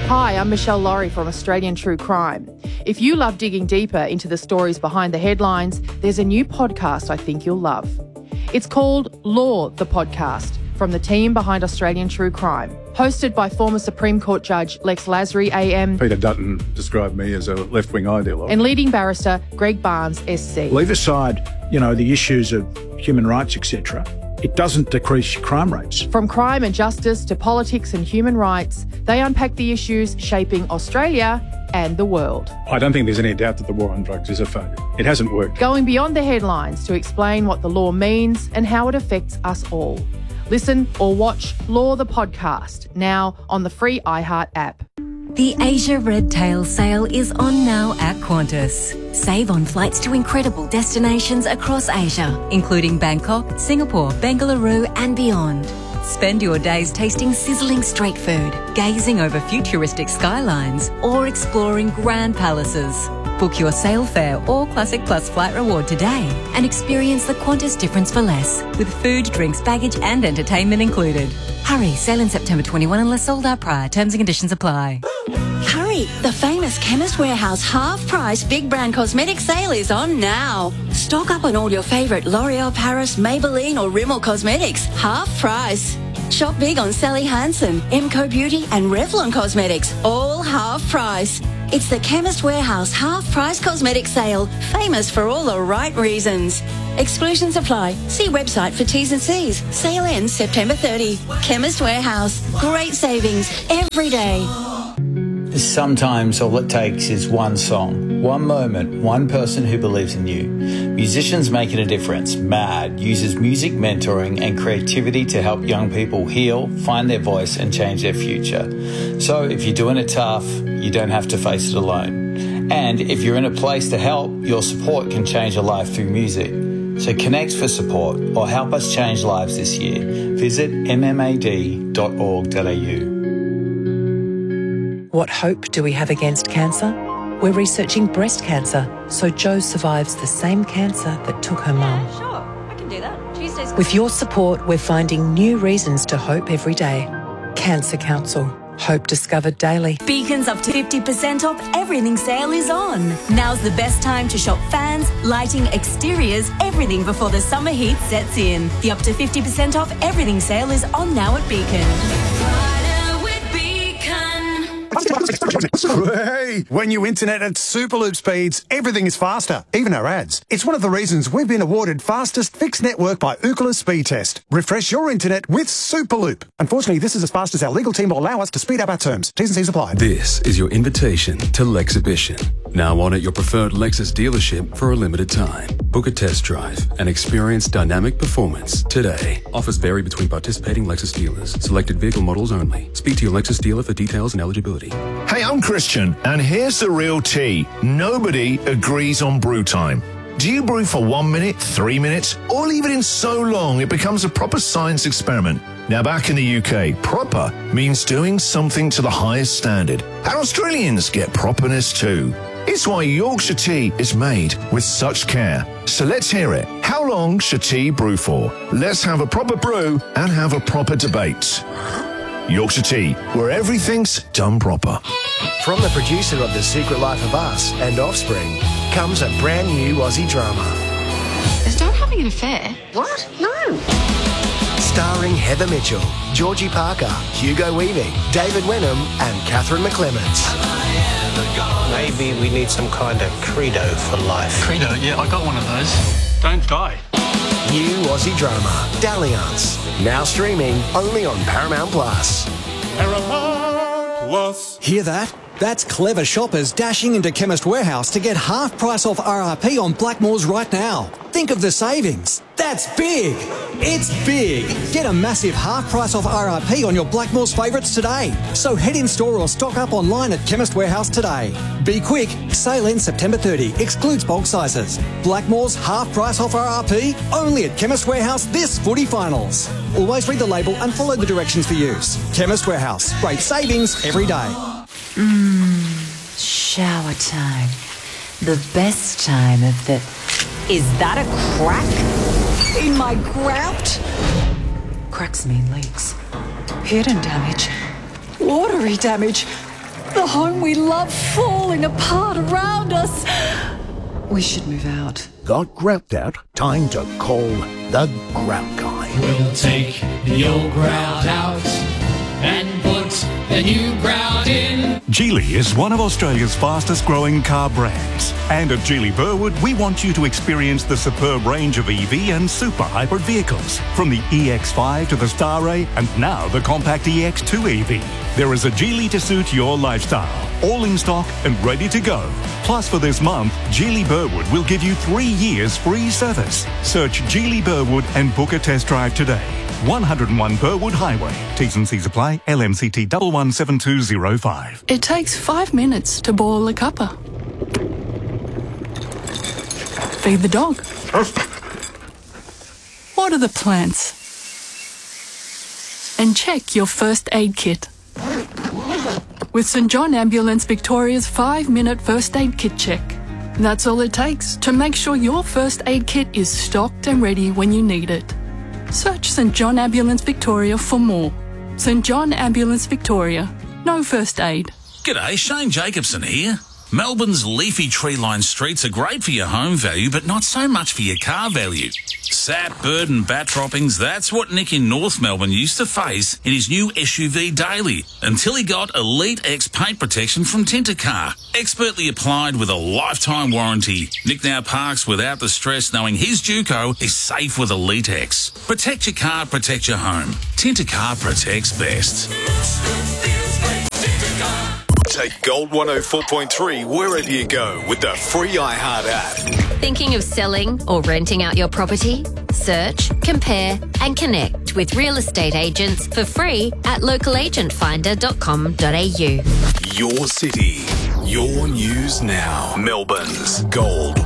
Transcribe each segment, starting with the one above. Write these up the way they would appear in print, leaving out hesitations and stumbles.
Hi, I'm Michelle Laurie from Australian True Crime. If you love digging deeper into the stories behind the headlines, there's a new podcast I think you'll love. It's called Law, the Podcast, from the team behind Australian True Crime. Hosted by former Supreme Court Judge Lex Lasry AM. Peter Dutton described me as a left-wing ideologue. And leading barrister Greg Barnes SC. Leave aside, the issues of human rights, etc. It doesn't decrease crime rates. From crime and justice to politics and human rights, they unpack the issues shaping Australia and the world. I don't think there's any doubt that the war on drugs is a failure. It hasn't worked. Going beyond the headlines to explain what the law means and how it affects us all. Listen or watch Law the Podcast, now on the free iHeart app. The Asia Red Tail sale is on now at Qantas. Save on flights to incredible destinations across Asia, including Bangkok, Singapore, Bengaluru and beyond. Spend your days tasting sizzling street food, gazing over futuristic skylines or exploring grand palaces. Book your sale fare or Classic Plus flight reward today and experience the Qantas difference for less, with food, drinks, baggage and entertainment included. Hurry, sale in September 21 unless sold out prior. Terms and conditions apply. Hurry, the famous Chemist Warehouse half-price big brand cosmetic sale is on now. Stock up on all your favourite L'Oreal Paris, Maybelline or Rimmel cosmetics, half price. Shop big on Sally Hansen, Emco Beauty and Revlon Cosmetics, all half price. It's the Chemist Warehouse half-price cosmetic sale, famous for all the right reasons. Exclusions apply. See website for T's and C's. Sale ends September 30. Chemist Warehouse. Great savings every day. Sometimes all it takes is one song, one moment, one person who believes in you. Musicians Making a Difference, MAD, uses music mentoring and creativity to help young people heal, find their voice and change their future. So if you're doing it tough, you don't have to face it alone. And if you're in a place to help, your support can change a life through music. So connect for support or help us change lives this year. Visit mmad.org.au. What hope do we have against cancer? We're researching breast cancer, so Jo survives the same cancer that took her mum. Sure, I can do that. Tuesday's... With your support, we're finding new reasons to hope every day. Cancer Council. Hope discovered daily. Beacon's up to 50% off everything sale is on. Now's the best time to shop fans, lighting, exteriors, everything before the summer heat sets in. The up to 50% off everything sale is on now at Beacon. Hey, when you internet at Superloop speeds, everything is faster, even our ads. It's one of the reasons we've been awarded fastest fixed network by Ookla Speed Test. Refresh your internet with Superloop. Unfortunately, this is as fast as our legal team will allow us to speed up our terms. T's and C's apply. This is your invitation to Lexhibition. Now on at your preferred Lexus dealership for a limited time. Book a test drive and experience dynamic performance today. Offers vary between participating Lexus dealers. Selected vehicle models only. Speak to your Lexus dealer for details and eligibility. Hey, I'm Christian, and here's the real tea. Nobody agrees on brew time. Do you brew for 1 minute, 3 minutes, or leave it in so long it becomes a proper science experiment? Now, back in the UK, proper means doing something to the highest standard. And Australians get properness too. It's why Yorkshire tea is made with such care. So let's hear it. How long should tea brew for? Let's have a proper brew and have a proper debate. Yorkshire Tea, where everything's done proper. From the producer of The Secret Life of Us and Offspring comes a brand new Aussie drama. Is Dad having an affair? What? No. Starring Heather Mitchell, Georgie Parker, Hugo Weaving, David Wenham and Catherine McClements. Maybe we need some kind of credo for life. Credo? Yeah, I got one of those. Don't die. New Aussie drama, Dalliance. Now streaming only on Paramount Plus. Paramount Plus. Hear that? That's clever shoppers dashing into Chemist Warehouse to get half price off RRP on Blackmores right now. Think of the savings. That's big. It's big. Get a massive half price off RRP on your Blackmores favourites today. So head in store or stock up online at Chemist Warehouse today. Be quick. Sale ends September 30. Excludes bulk sizes. Blackmores half price off RRP only at Chemist Warehouse this footy finals. Always read the label and follow the directions for use. Chemist Warehouse. Great savings every day. Shower time. The best time of the... Is that a crack in my grout? Cracks mean leaks. Hidden damage. Watery damage. The home we love falling apart around us. We should move out. Got grout out? Time to call the Grout Guy. We'll take the old grout out and put the new grout in. Geely is one of Australia's fastest growing car brands. And at Geely Burwood, we want you to experience the superb range of EV and super hybrid vehicles. From the EX5 to the Starray and now the compact EX2 EV. There is a Geely to suit your lifestyle. All in stock and ready to go. Plus for this month, Geely Burwood will give you 3 years free service. Search Geely Burwood and book a test drive today. 101 Burwood Highway. T's and C's apply. LMCT 117205. It takes 5 minutes to boil a cuppa. Feed the dog. Water the plants. And check your first aid kit. With St John Ambulance Victoria's 5-minute first aid kit check. That's all it takes to make sure your first aid kit is stocked and ready when you need it. Search St John Ambulance Victoria for more. St John Ambulance Victoria. No first aid. G'day, Shane Jacobson here. Melbourne's leafy tree-lined streets are great for your home value, but not so much for your car value. Sap, bird and bat droppings, that's what Nick in North Melbourne used to face in his new SUV Daily, until he got Elite X paint protection from Tintercar. Expertly applied with a lifetime warranty. Nick now parks without the stress knowing his Duco is safe with Elite X. Protect your car, protect your home. Tintercar protects best. Take Gold 104.3 wherever you go with the free iHeart app. Thinking of selling or renting out your property? Search, compare and connect with real estate agents for free at localagentfinder.com.au. Your city, your news now. Melbourne's Gold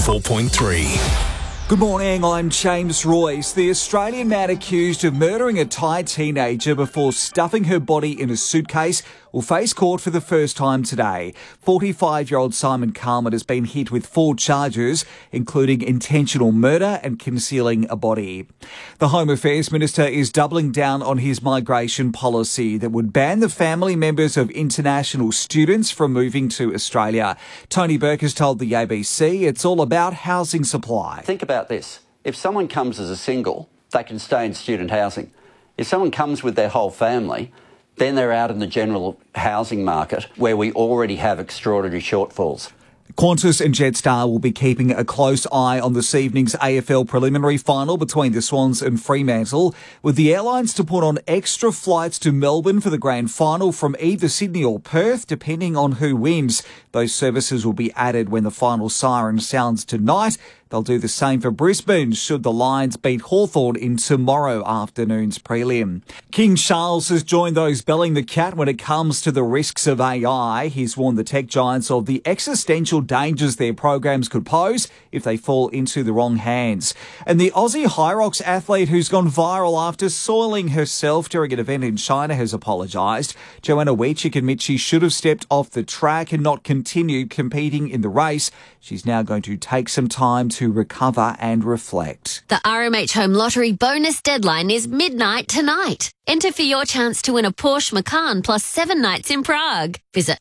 104.3. Good morning, I'm James Royce. The Australian man accused of murdering a Thai teenager before stuffing her body in a suitcase will face court for the first time today. 45-year-old Simon Carlman has been hit with 4 charges, including intentional murder and concealing a body. The Home Affairs Minister is doubling down on his migration policy that would ban the family members of international students from moving to Australia. Tony Burke has told the ABC it's all about housing supply. Think about this. If someone comes as a single, they can stay in student housing. If someone comes with their whole family, then they're out in the general housing market where we already have extraordinary shortfalls. Qantas and Jetstar will be keeping a close eye on this evening's AFL preliminary final between the Swans and Fremantle, with the airlines to put on extra flights to Melbourne for the grand final from either Sydney or Perth, depending on who wins. Those services will be added when the final siren sounds tonight. They'll do the same for Brisbane should the Lions beat Hawthorn in tomorrow afternoon's prelim. King Charles has joined those belling the cat when it comes to the risks of AI. He's warned the tech giants of the existential dangers their programs could pose if they fall into the wrong hands. And the Aussie Hyrox athlete who's gone viral after soiling herself during an event in China has apologised. Joanna Weechik admits she should have stepped off the track and not continued competing in the race. She's now going to take some time to recover and reflect. The RMH Home Lottery bonus deadline is midnight tonight. Enter for your chance to win a Porsche Macan plus 7 nights in Prague. Visit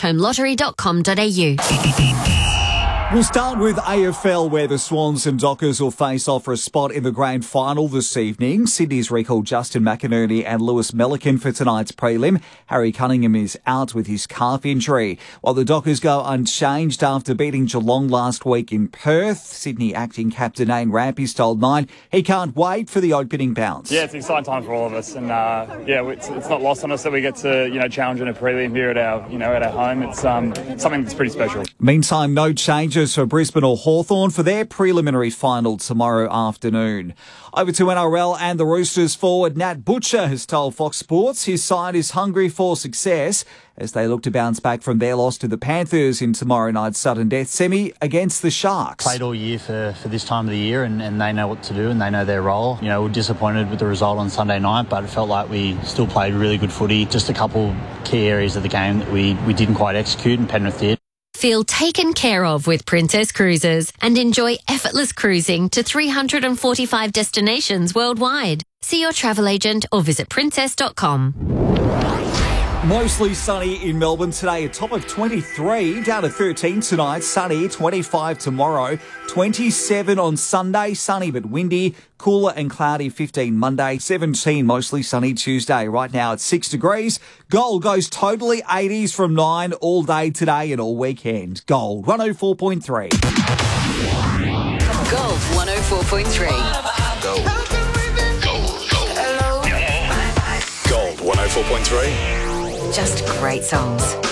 rmhomelottery.com.au. We'll start with AFL, where the Swans and Dockers will face off for a spot in the grand final this evening. Sydney's recalled Justin McInerney and Lewis Melican for tonight's prelim. Harry Cunningham is out with his calf injury, while the Dockers go unchanged after beating Geelong last week in Perth. Sydney acting captain Ayn Rampy's told Nine he can't wait for the opening bounce. Yeah, it's an exciting time for all of us, and it's not lost on us that we get to challenge in a prelim here at our home. It's something that's pretty special. Meantime, no changes for Brisbane or Hawthorn for their preliminary final tomorrow afternoon. Over to NRL, and the Roosters forward Nat Butcher has told Fox Sports his side is hungry for success as they look to bounce back from their loss to the Panthers in tomorrow night's sudden death semi against the Sharks. Played all year for this time of the year, and they know what to do and they know their role. We're disappointed with the result on Sunday night, but it felt like we still played really good footy. Just a couple key areas of the game that we didn't quite execute, and Penrith did. Feel taken care of with Princess Cruises and enjoy effortless cruising to 345 destinations worldwide. See your travel agent or visit princess.com. Mostly sunny in Melbourne today, a top of 23, down to 13 tonight, sunny, 25 tomorrow, 27 on Sunday, sunny but windy, cooler and cloudy 15 Monday, 17 mostly sunny Tuesday. Right now it's 6 degrees. Gold goes totally 80s from 9 all day today and all weekend. Gold 104.3. Gold 104.3. Gold. Gold 104.3. Just great songs.